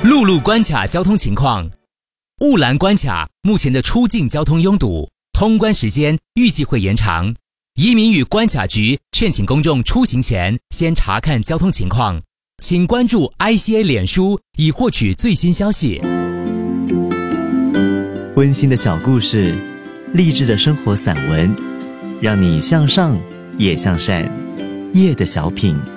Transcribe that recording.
陆路关卡交通情况：雾兰关卡目前的出境交通拥堵，通关时间预计会延长。移民与关卡局劝请公众出行前先查看交通情况，请关注 ICA 脸书以获取最新消息。 温馨的小故事，励志的生活散文，让你向上也向善。夜的小品。